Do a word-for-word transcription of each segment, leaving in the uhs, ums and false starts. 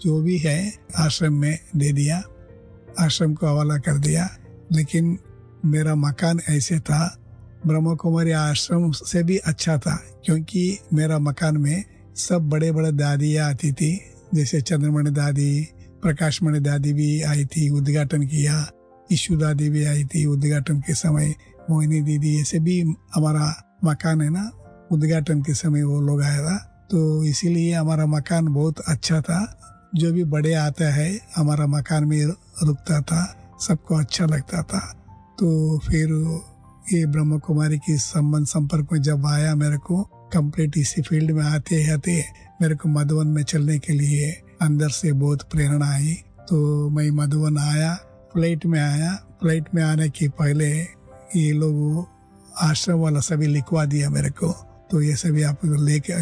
जो भी है आश्रम में दे दिया, आश्रम को हवाला कर दिया। लेकिन मेरा मकान ऐसे था, ब्रह्म कुमारी आश्रम से भी अच्छा था, क्योंकि मेरा मकान में सब बड़े बड़े दादियाँ आती थी, जैसे चंद्रमणि दादी, प्रकाशमणि दादी भी आई थी, उद्घाटन किया। ईशु दादी भी आई थी उद्घाटन के समय, मोहिनी दीदी, ऐसे भी हमारा मकान है ना, उद्घाटन के समय वो लोग आया था। तो इसीलिए हमारा मकान बहुत अच्छा था। जो भी बड़े आता है हमारा मकान में रुकता था, सबको अच्छा लगता था। तो फिर ये ब्रह्म कुमारी की संबंध संपर्क में जब आया, मेरे को कंप्लीट इसी फील्ड में आते आते मेरे को मधुबन में चलने के लिए अंदर से बहुत प्रेरणा आई। तो मैं मधुबन आया, फ्लाइट में आया। फ्लाइट में आने के पहले ये लोग आश्रम वाला सभी लिखवा दिया मेरे को, तो ये सभी आप लेके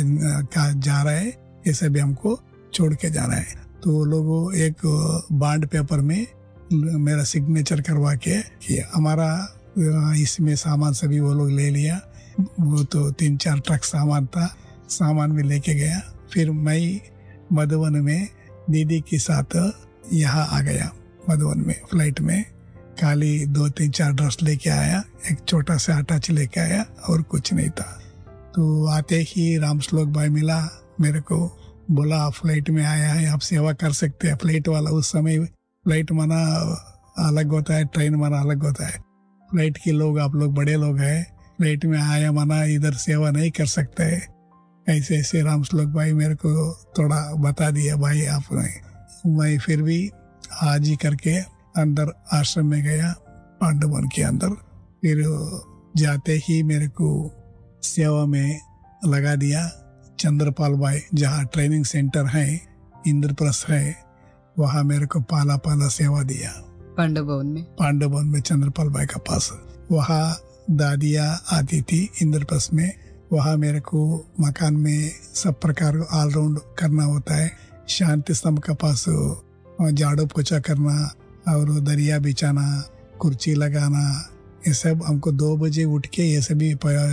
जा रहे हैं, ये सभी हमको छोड़ के जाना है। तो लोगों एक बॉन्ड पेपर में मेरा सिग्नेचर करवा के किया। हमारा इसमें सामान सभी वो लोग ले लिया। वो तो तीन चार ट्रक सामान था, सामान भी लेके गया। फिर मैं मधुबन में दीदी के साथ यहाँ आ गया। मधुबन में फ्लाइट में खाली दो तीन चार ड्रेस लेके आया, एक छोटा सा अटैच लेके आया और कुछ नहीं था। तो आते ही राम श्लोक भाई मिला मेरे को, बोला आप फ्लाइट में आया है, आप सेवा कर सकते हैं। फ्लाइट वाला उस समय फ्लाइट माना अलग होता है, ट्रेन माना अलग होता है। फ्लाइट के लोग आप लोग बड़े लोग हैं, फ्लाइट में आया माना इधर सेवा नहीं कर सकते। ऐसे ऐसे राम श्लोक भाई मेरे को थोड़ा बता दिया भाई आपने। मैं फिर भी आज ही करके अंदर आश्रम में गया, पांडवन के अंदर। फिर जाते ही मेरे को सेवा में लगा दिया। चंद्रपाल भाई जहाँ ट्रेनिंग सेंटर है, इंद्रप्रस्थ है, वहाँ मेरे को पाला पाला सेवा दिया। पांडवन में पांडवन में चंद्रपाल भाई का पास, वहाँ दादिया आती थी इंद्रप्रस्थ में। वहाँ मेरे को मकान में सब प्रकार ऑलराउंड करना होता है। शांति स्तंभ का पास झाड़ू पोछा करना और दरिया बिछाना, कुर्सी लगाना, ये सब हमको दो बजे उठ के ये सभी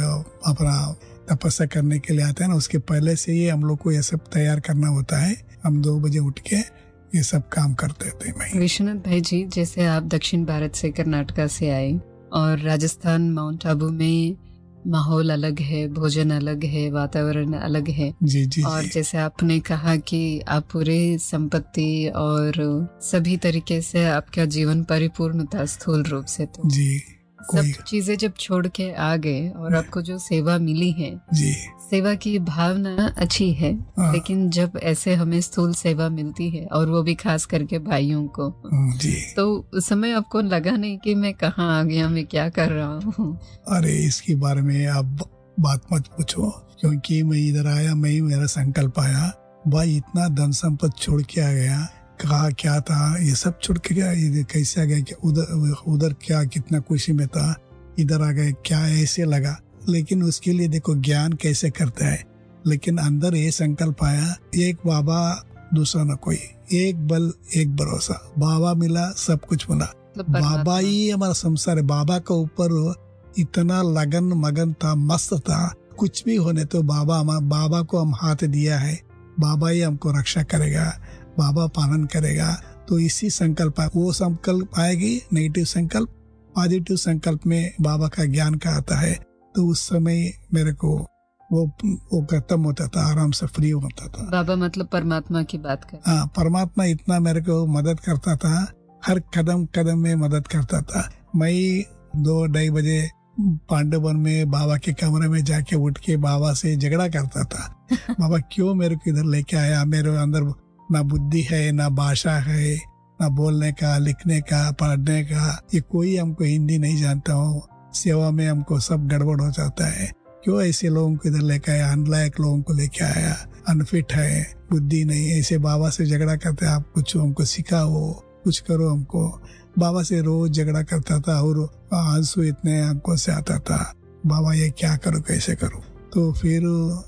अपना तपस्या करने के लिए आते हैं ना, उसके पहले से ही हम लोग को ये सब तैयार करना होता है। हम दो बजे उठ के ये सब काम करते थे। मैं विश्वनाथ भाई जी, जैसे आप दक्षिण भारत से कर्नाटका से आए और राजस्थान माउंट आबू में माहौल अलग है, भोजन अलग है, वातावरण अलग है। जी जी और जी। जैसे आपने कहा कि आप पूरे संपत्ति और सभी तरीके से आपका जीवन परिपूर्ण था स्थूल रूप से, तो जी सब चीजें जब छोड़ के आ गए और आपको जो सेवा मिली है, जी सेवा की भावना अच्छी है, लेकिन जब ऐसे हमें स्थूल सेवा मिलती है और वो भी खास करके भाइयों को, जी, तो उस समय आपको लगा नहीं कि मैं कहाँ आ गया, मैं क्या कर रहा हूँ? अरे इसके बारे में आप बात मत पूछो, क्योंकि मैं इधर आया, मैं मेरा संकल्प आया, भाई इतना धन संपत्ति छोड़ के आ गया, कहा क्या था ये सब छोड़ के गया, ये कैसे आ गया, क्या उधर उधर क्या कितना खुशी में था, इधर आ गए क्या, ऐसे लगा। लेकिन उसके लिए देखो ज्ञान कैसे करता है, लेकिन अंदर ये संकल्प आया, एक बाबा दूसरा न कोई, एक बल एक भरोसा, बाबा मिला सब कुछ मिला, बाबा ही हमारा संसार है। बाबा का ऊपर इतना लगन मगन था, मस्त था, कुछ भी होने तो बाबा हम बाबा को हम हाथ दिया है, बाबा ही हमको रक्षा करेगा, बाबा पालन करेगा। तो इसी संकल्प, वो संकल्प आएगी नेगेटिव संकल्प, पॉजिटिव संकल्प में बाबा का ज्ञान का आता है। तो उस समय मेरे को वो वो खत्म होता था, आराम से फ्री होता था। बाबा मतलब परमात्मा की बात कर, हाँ, परमात्मा इतना मेरे को मदद करता था, हर कदम कदम में मदद करता था। मैं दो ढाई बजे पांडवन में बाबा के कमरे में जाके उठ के बाबा से झगड़ा करता था बाबा क्यों मेरे को इधर लेके आया, मेरे अंदर ना बुद्धि है, ना भाषा है, ना बोलने का, लिखने का, पढ़ने का, ये कोई हमको हिंदी नहीं जानता हूँ, सेवा में हमको सब गड़बड़ हो जाता है, क्यों ऐसे लोगों को इधर लेके आया, अनलायक लोगों को लेके आया, अनफिट है, बुद्धि नहीं, ऐसे बाबा से झगड़ा करते, आप कुछ हमको सिखाओ, कुछ करो हमको। बाबा से रोज झगड़ा करता था और आंसू इतने आंखों से आता था, बाबा ये क्या करो कैसे करो। तो फिर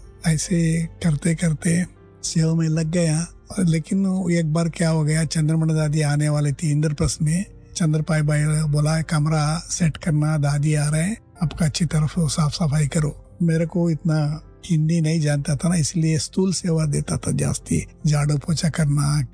ऐसे करते करते सेवा में लग गया। लेकिन एक बार क्या हो गया, चंद्रमणि दादी आने वाली थी इंद्रप्रस्थ में, चंद्रपाई भाई बोला कमरा सेट करना, दादी आ रहे हैं, आपका अच्छी तरफ साफ सफाई करो। मेरे को इतना हिंदी नहीं जानता था ना, इसलिए स्थूल सेवा देता था जास्ती, झाड़ू पोछा करना,